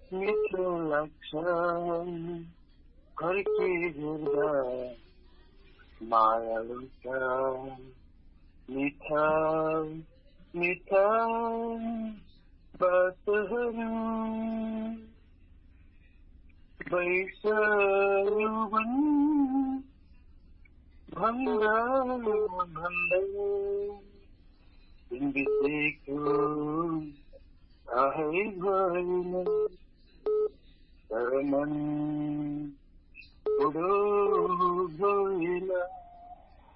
मिठो लाग्छ फर्की हेर्दा माया लुन्छ मिठा मिठा बातहरू बैसयो भन्दा भन्दै बितेको थाहै भएन तर मन बुढो भएन